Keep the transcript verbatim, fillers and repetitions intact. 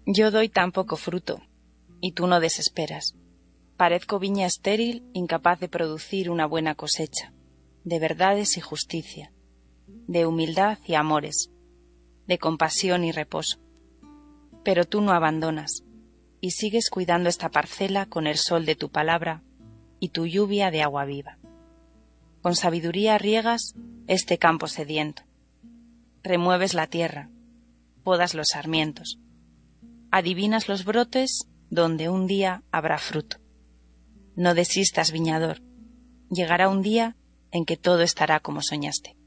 Yo doy tan poco fruto, y tú no desesperas. Parezco viña estéril, incapaz de producir una buena cosecha, de verdades y justicia, de humildad y amores, de compasión y reposo. Pero tú no abandonas, y sigues cuidando esta parcela con el sol de tu palabra y tu lluvia de agua viva. Con sabiduría riegas este campo sediento. Remueves la tierra, podas los sarmientos, adivinas los brotes donde un día habrá fruto. No desistas, viñador, llegará un día en que todo estará como soñaste.